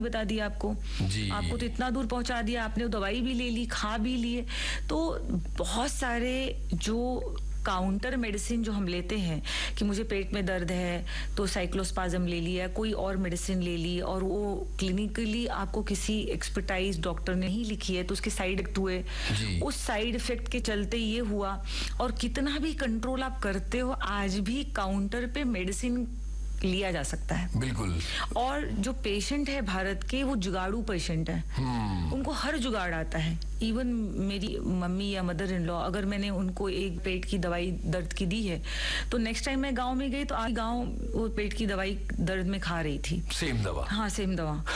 बता दिया आपको जी। आपको तो इतना दूर पहुंचा दिया, आपने वो दवाई भी ले ली, खा भी लिए। तो बहुत सारे जो काउंटर मेडिसिन जो हम लेते हैं कि मुझे पेट में दर्द है तो साइक्लोस्पाज्म ले लिया, कोई और मेडिसिन ले ली, और वो क्लिनिकली आपको किसी एक्सपर्टाइज डॉक्टर ने ही लिखी है तो उसके साइड इफेक्ट हुए, उस साइड इफेक्ट के चलते ये हुआ। और कितना भी कंट्रोल आप करते हो, आज भी काउंटर पे मेडिसिन लिया जा सकता है। बिल्कुल। और जो पेशेंट है भारत के, वो जुगाड़ू पेशेंट है, उनको हर जुगाड़ आता है। इवन मेरी मम्मी या मदर इन लॉ, अगर मैंने उनको एक पेट की दवाई दर्द की दी है तो नेक्स्ट टाइम मैं गांव में गई तो आज गांव वो पेट की दवाई दर्द में खा रही थी, सेम दवा। हाँ, सेम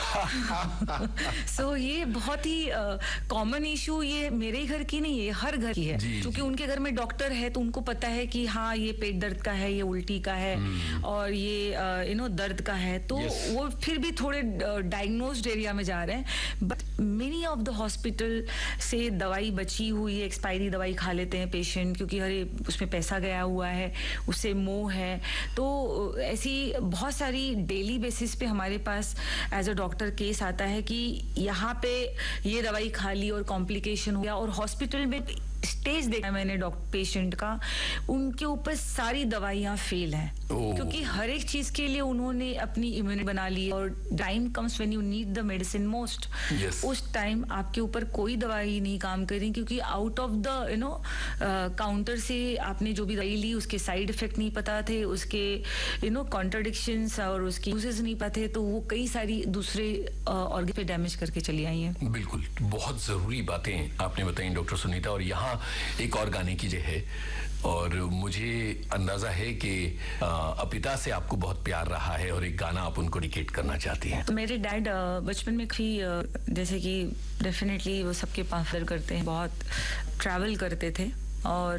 दवा। सो ये बहुत ही कॉमन इशू, ये मेरे घर की नहीं है, हर घर की है, क्योंकि उनके घर में डॉक्टर है तो उनको पता है कि हाँ ये पेट दर्द का है, ये उल्टी का है, और ये दर्द का है, तो वो फिर भी थोड़े डायग्नोस्ड एरिया में जा रहे हैं। But many of the hospital से दवाई बची हुई है, एक्सपायरी दवाई खा लेते हैं पेशेंट, क्योंकि अरे उसमें पैसा गया हुआ है, उससे मोह है। तो ऐसी बहुत सारी डेली बेसिस पे हमारे पास एज अ डॉक्टर केस आता है कि यहाँ पे ये दवाई खा ली और कॉम्प्लिकेशन हो गया, और हॉस्पिटल में स्टेज देखा मैंने डॉक्टर पेशेंट का, उनके ऊपर सारी दवाइयां फेल हैं, क्योंकि हर एक चीज के लिए उन्होंने अपनी इम्यूनिटी बना ली, और time comes when you need the medicine most, उस टाइम आपके ऊपर कोई दवाई नहीं काम कर रही, क्योंकि आउट ऑफ द काउंटर से आपने जो भी दवाई ली उसके साइड इफेक्ट नहीं पता थे, उसके कॉन्ट्रडिक्शंस और उसकी यूजेस नहीं पता, तो वो कई सारी दूसरे ऑर्गन पे डैमेज करके चली आई हैं। बिल्कुल, बहुत जरूरी बातें आपने बताई डॉक्टर सुनीता। और यहाँ एक और गाने की है, और मुझे अंदाजा है कि अपिता से आपको बहुत प्यार रहा है और एक गाना आप उनको डेडिकेट करना चाहती हैं। मेरे डैड बचपन में भी जैसे कि डेफिनेटली वो सबके पास करते हैं, बहुत ट्रैवल करते थे और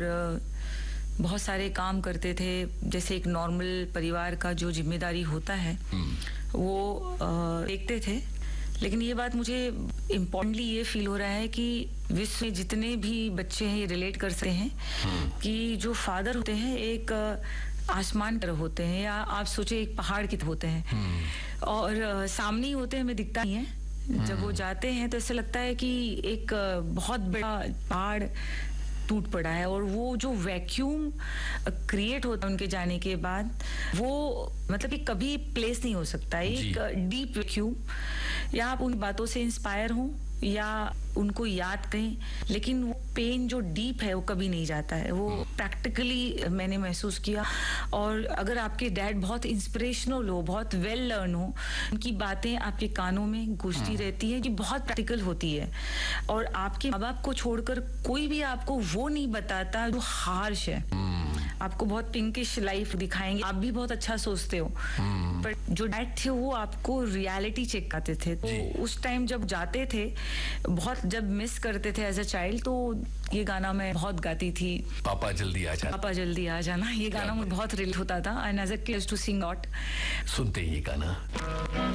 बहुत सारे काम करते थे, जैसे एक नॉर्मल परिवार का जो जिम्मेदारी होता है वो देखते थे। लेकिन ये बात मुझे इम्पोर्टेंटली ये फील हो रहा है कि विश्व में जितने भी बच्चे हैं ये रिलेट कर सकते हैं कि जो फादर होते हैं एक आसमान तरह होते हैं, या आप सोचे एक पहाड़ की तरह होते हैं, और सामने ही होते हैं, हमें दिखता नहीं है। जब वो जाते हैं तो ऐसा लगता है कि एक बहुत बड़ा पहाड़ टूट पड़ा है, और वो जो वैक्यूम क्रिएट होता है उनके जाने के बाद, वो मतलब कि कभी प्लेस नहीं हो सकता, एक डीप वैक्यूम। या आप उन बातों से इंस्पायर हों या उनको याद करें, लेकिन वो पेन जो डीप है वो कभी नहीं जाता है, वो प्रैक्टिकली मैंने महसूस किया। और अगर आपके डैड बहुत इंस्पिरेशनल हो, बहुत वेल लर्न हो, उनकी बातें आपके कानों में गूंजती रहती है, कि बहुत प्रैक्टिकल होती है, और आपके माँ बाप को छोड़कर कोई भी आपको वो नहीं बताता जो हार्श है। आपको बहुत पिंकिश लाइफ दिखाएंगे, आप भी बहुत अच्छा सोचते हो, पर जो डैड थे वो आपको रियलिटी चेक करते थे। तो उस टाइम जब जाते थे, बहुत जब मिस करते थे एज अ चाइल्ड, तो ये गाना मैं बहुत गाती थी, पापा जल्दी आ जाना, पापा जल्दी आ जाना। ये गाना मुझे बहुत रिलेट होता था, and as a kid to sing out. सुनते ही ये गाना।